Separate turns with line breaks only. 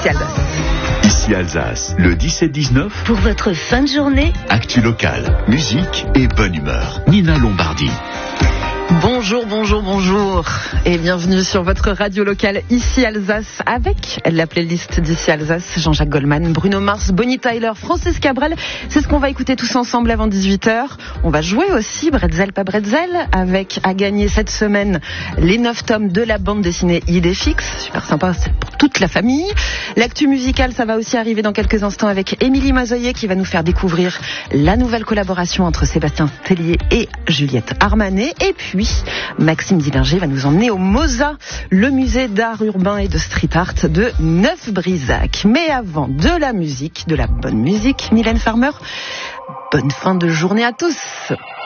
ici Alsace.
Ici Alsace, le 17-19.
Pour votre fin de journée,
actu local, musique et bonne humeur. Nina Lombardi.
Bonjour, bonjour, bonjour et bienvenue sur votre radio locale Ici Alsace avec la playlist d'Ici Alsace, Jean-Jacques Goldman, Bruno Mars, Bonnie Tyler, Francis Cabrel. C'est ce qu'on va écouter tous ensemble avant 18h. On va jouer aussi Bretzel pas Bretzel avec à gagner cette semaine les 9 tomes de la bande dessinée Idéfix. Super sympa, c'est pour toute la famille. L'actu musicale, ça va aussi arriver dans quelques instants avec Émilie Mazoyer qui va nous faire découvrir la nouvelle collaboration entre Sébastien Tellier et Juliette Armanet. Et puis Maxime Dillinger va nous emmener au MOSA, le musée d'art urbain et de street art de Neuf-Brisac. Mais avant, de la musique, de la bonne musique, Mylène Farmer, bonne fin de journée à tous.